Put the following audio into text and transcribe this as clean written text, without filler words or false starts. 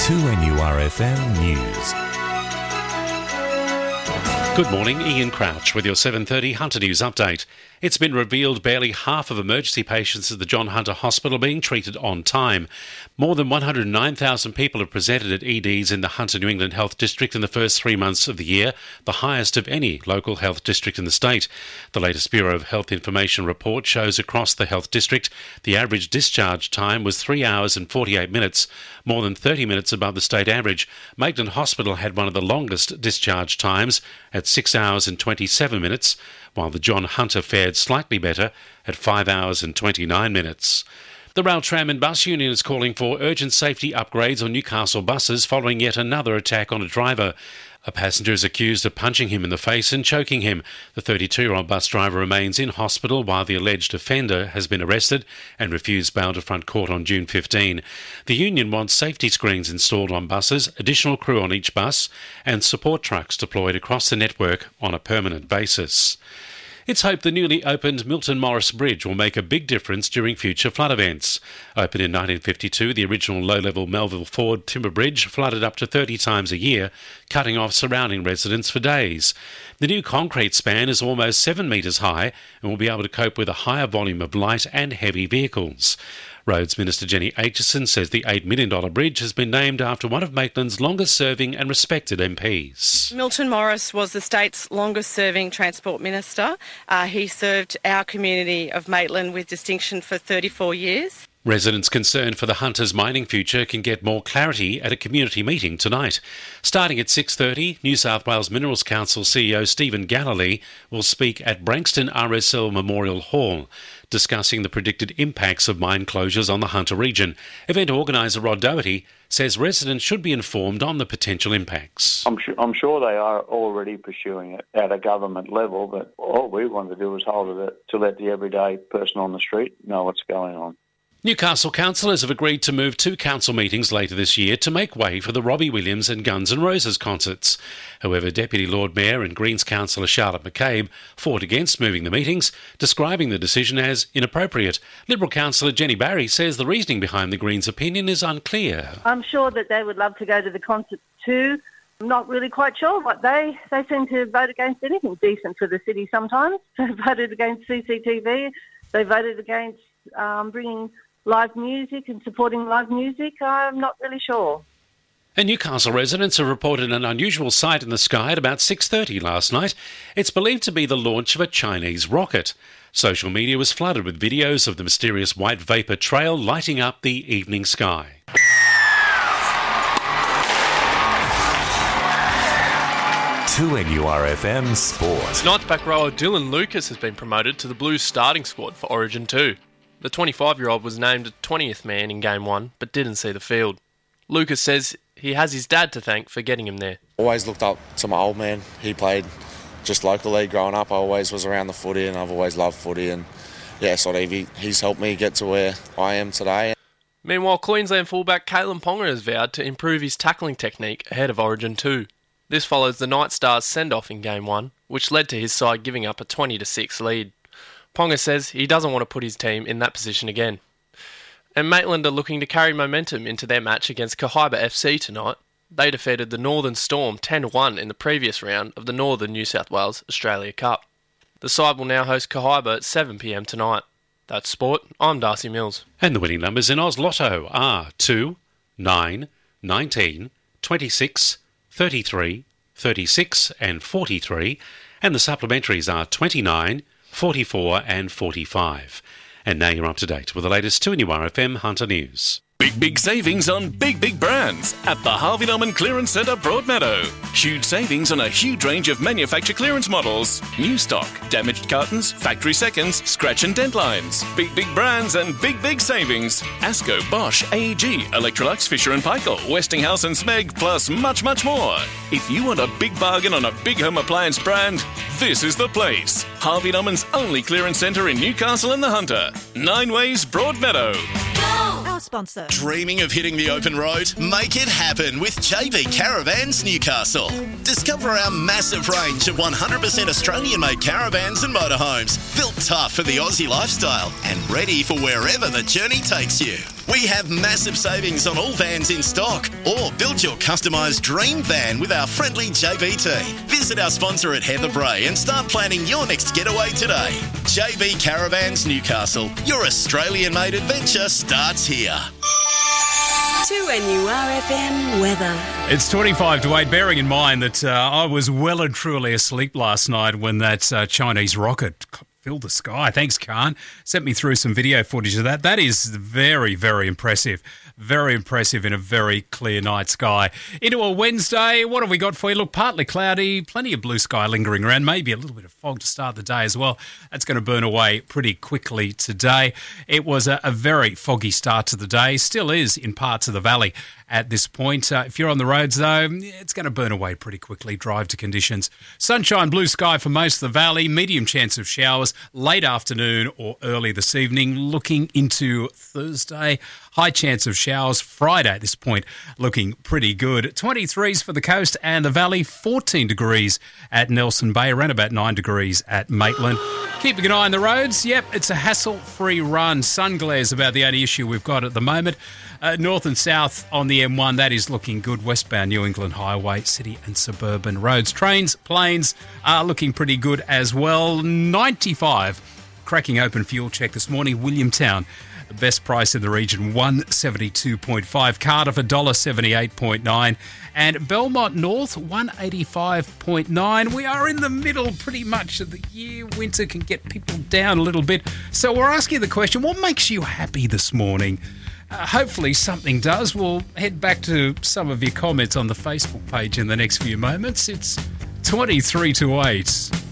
2NURFM News. Good morning, Ian Crouch with your 7:30 Hunter News update. It's been revealed barely half of emergency patients at the John Hunter Hospital are being treated on time. More than 109,000 people have presented at EDs in the Hunter New England Health District in the first 3 months of the year, the highest of any local health district in the state. The latest Bureau of Health Information report shows across the health district the average discharge time was 3 hours and 48 minutes, more than 30 minutes above the state average. Maitland Hospital had one of the longest discharge times at 6 hours and 27 minutes, while the John Hunter fared slightly better at 5 hours and 29 minutes. The Rail, Tram and Bus Union is calling for urgent safety upgrades on Newcastle buses following yet another attack on a driver. A passenger is accused of punching him in the face and choking him. The 32-year-old bus driver remains in hospital while the alleged offender has been arrested and refused bail to front court on June 15. The union wants safety screens installed on buses, additional crew on each bus, and support trucks deployed across the network on a permanent basis. It's hoped the newly opened Milton Morris Bridge will make a big difference during future flood events. Opened in 1952, the original low-level Melville Ford timber bridge flooded up to 30 times a year, cutting off surrounding residents for days. The new concrete span is almost 7 metres high and will be able to cope with a higher volume of light and heavy vehicles. Roads Minister Jenny Aitchison says the $8 million bridge has been named after one of Maitland's longest-serving and respected MPs. Milton Morris was the state's longest-serving Transport Minister. He served our community of Maitland with distinction for 34 years. Residents concerned for the Hunters' mining future can get more clarity at a community meeting tonight. Starting at 6:30, New South Wales Minerals Council CEO Stephen Galilee will speak at Branxton RSL Memorial Hall, discussing the predicted impacts of mine closures on the Hunter region. Event organiser Rod Doherty says residents should be informed on the potential impacts. I'm sure they are already pursuing it at a government level, but all we want to do is hold it to let the everyday person on the street know what's going on. Newcastle councillors have agreed to move 2 council meetings later this year to make way for the Robbie Williams and Guns N' Roses concerts. However, Deputy Lord Mayor and Greens councillor Charlotte McCabe fought against moving the meetings, describing the decision as inappropriate. Liberal councillor Jenny Barry says the reasoning behind the Greens' opinion is unclear. I'm sure that they would love to go to the concert too. I'm not really quite sure what they seem to vote against anything decent for the city sometimes. They voted against CCTV. They voted against bringing live music and supporting live music. I'm not really sure. And Newcastle residents have reported an unusual sight in the sky at about 6:30 last night. It's believed to be the launch of a Chinese rocket. Social media was flooded with videos of the mysterious white vapour trail lighting up the evening sky. To NURFM Sport. Knights back rower Dylan Lucas has been promoted to the Blues starting squad for Origin 2. The 25-year-old was named 20th man in Game 1, but didn't see the field. Lucas says he has his dad to thank for getting him there. Always looked up to my old man. He played just locally growing up. I always was around the footy and I've always loved footy. And yeah, he's helped me get to where I am today. Meanwhile, Queensland fullback Kalyn Ponga has vowed to improve his tackling technique ahead of Origin 2. This follows the Night Stars' send-off in Game 1, which led to his side giving up a 20-6 lead. Ponga says he doesn't want to put his team in that position again. And Maitland are looking to carry momentum into their match against Cohiba FC tonight. They defeated the Northern Storm 10-1 in the previous round of the Northern New South Wales Australia Cup. The side will now host Cohiba at 7 p.m. tonight. That's sport. I'm Darcy Mills. And the winning numbers in Oz Lotto are 2, 9, 19, 26, 33, 36 and 43. And the supplementaries are 29, 44 and 45. And now you're up to date with the latest 2NURFM Hunter News. Big savings on big brands at the Harvey Norman Clearance Centre Broadmeadow. Huge savings on a huge range of manufacturer clearance models. New stock, damaged cartons, factory seconds, scratch and dent lines. Big brands and big savings. Asco, Bosch, AEG, Electrolux, Fisher & Paykel, Westinghouse and Smeg, plus much more. If you want a big bargain on a big home appliance brand, this is the place. Harvey Norman's only clearance centre in Newcastle and the Hunter. 9 Ways Broadmeadow. Our sponsor. Dreaming of hitting the open road? Make it happen with JB Caravans Newcastle. Discover our massive range of 100% Australian-made caravans and motorhomes, built tough for the Aussie lifestyle and ready for wherever the journey takes you. We have massive savings on all vans in stock, or build your customised dream van with our friendly JB team. Visit our sponsor at Heather Bray and start planning your next getaway today. JB Caravans Newcastle. Your Australian-made adventure starts here. 2NURFM weather. It's 25 to 8, bearing in mind that I was well and truly asleep last night when that Chinese rocket filled the sky. Thanks, Khan. Sent me through some video footage of that. That is very, very impressive. Very impressive in a very clear night sky. Into a Wednesday, what have we got for you? Look, partly cloudy, plenty of blue sky lingering around, maybe a little bit of fog to start the day as well. That's going to burn away pretty quickly today. It was a very foggy start to the day, still is in parts of the valley at this point. If you're on the roads, though, it's going to burn away pretty quickly. Drive to conditions. Sunshine, blue sky for most of the valley, medium chance of showers late afternoon or early this evening. Looking into Thursday, high chance of showers. Friday at this point looking pretty good. 23s for the coast and the valley, 14 degrees at Nelson Bay, around about 9 degrees at Maitland. Keeping an eye on the roads, yep, it's a hassle-free run. Sun glare is about the only issue we've got at the moment. North and south on the M1, that is looking good. Westbound New England Highway, city and suburban roads. Trains, planes are looking pretty good as well. 95, cracking open fuel check this morning. Williamtown, the best price in the region, $172.5. Cardiff, $1.78.9. And Belmont North, $185.9. We are in the middle pretty much of the year. Winter can get people down a little bit. So we're asking the question, what makes you happy this morning? Hopefully something does. We'll head back to some of your comments on the Facebook page in the next few moments. It's 23 to 8.